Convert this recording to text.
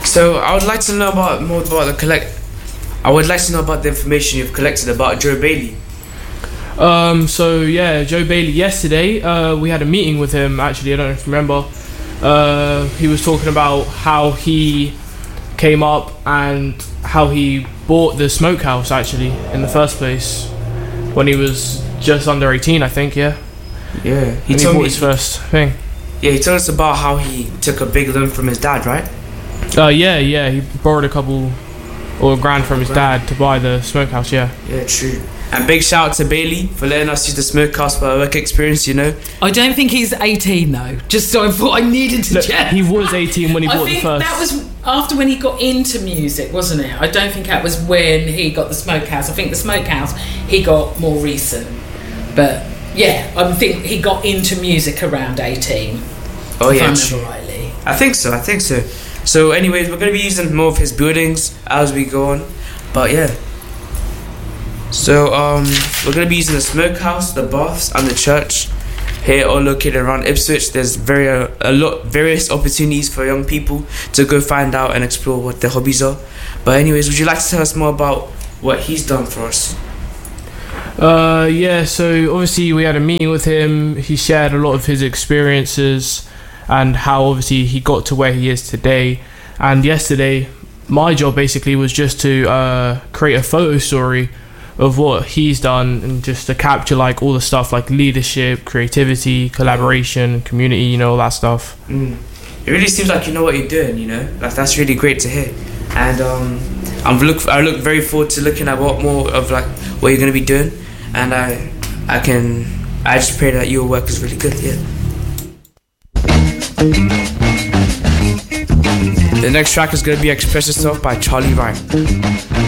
So I would like to know more about the collect. I would like to know about the information you've collected about Joe Bailey. So yeah, Joe Bailey. Yesterday, we had a meeting with him. Actually, I don't know if you remember. He was talking about how he came up and how he bought the smokehouse actually in the first place when he was just under 18, I think. Yeah. Yeah. He bought his first thing. Yeah, he told us about how he took a big loan from his dad, right? Yeah. He borrowed a couple or $1,000 from his dad to buy the smokehouse. Yeah. Yeah, true. And big shout out to Bailey for letting us use the smokehouse for our work experience, you know. I don't think he's 18 though. Just so I thought I needed to check. He was 18 when he bought the first. I think that was after when he got into music, wasn't it? I don't think that was when he got the smokehouse. I think the smokehouse he got more recent. But yeah, I think he got into music around 18. Oh yeah, if I remember rightly. I think so. So anyways, we're going to be using more of his buildings as we go on. But yeah. So we're going to be using the smokehouse, the baths and the church here, all located around Ipswich. There's various opportunities for young people to go find out and explore what their hobbies are. But anyways, would you like to tell us more about what he's done for us? Yeah, so obviously we had a meeting with him. He shared a lot of his experiences and how obviously he got to where he is today. And yesterday, my job basically was just to create a photo story of what he's done and just to capture like all the stuff like leadership, creativity, collaboration, community, you know, all that stuff. It really seems like you know what you're doing, you know. That's really great to hear. And I look very forward to looking at what more of like what you're going to be doing. And I just pray that your work is really good. Yeah. The next track is going to be Express Yourself by Charlie Ryan.